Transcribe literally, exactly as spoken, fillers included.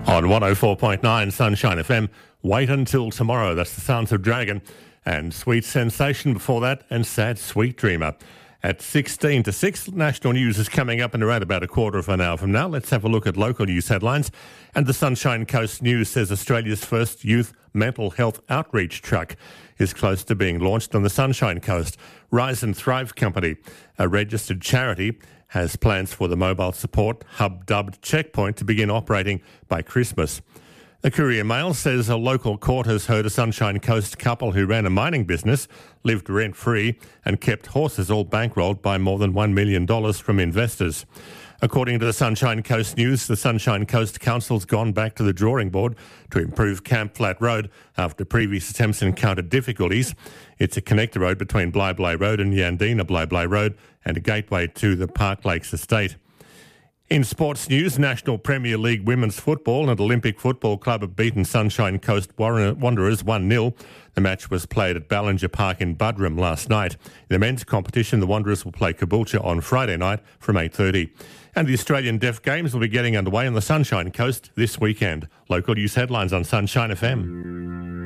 On one oh four point nine Sunshine F M, Wait Until Tomorrow. That's the sounds of Dragon. And Sweet Sensation before that, and Sad Sweet Dreamer. At sixteen to six, national news is coming up in around about a quarter of an hour from now. Let's have a look at local news headlines. And the Sunshine Coast News says Australia's first youth mental health outreach truck is close to being launched on the Sunshine Coast. Rise and Thrive Company, a registered charity, has plans for the mobile support hub-dubbed Checkpoint to begin operating by Christmas. The Courier Mail says a local court has heard a Sunshine Coast couple who ran a mining business, lived rent-free and kept horses all bankrolled by more than one million dollars from investors. According to the Sunshine Coast News, the Sunshine Coast Council's gone back to the drawing board to improve Camp Flat Road after previous attempts encountered difficulties. It's a connector road between Bly Bly Road and Yandina Bly Bly Road and a gateway to the Park Lakes estate. In sports news, National Premier League Women's Football and Olympic Football Club have beaten Sunshine Coast Wanderers one nil. The match was played at Ballinger Park in Buderim last night. In the men's competition, the Wanderers will play Caboolture on Friday night from eight thirty. And the Australian Deaf Games will be getting underway on the Sunshine Coast this weekend. Local news headlines on Sunshine F M.